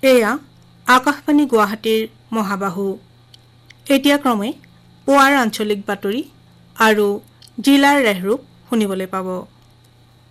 এয়া আকাশবাণী গুৱাহাটীৰ মহাবাহু। এতিয়া ক্ৰমে পুৱাৰ আঞ্চলিক বাতৰি আৰু জিলাৰ ৰেহৰূপ শুনিবলৈ পাব।